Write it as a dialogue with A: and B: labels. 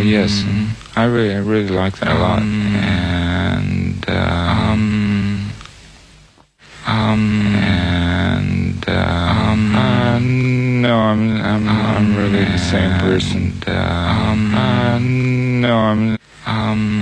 A: Yes, I really like that a lot. And no, I'm really the same person. No, I'm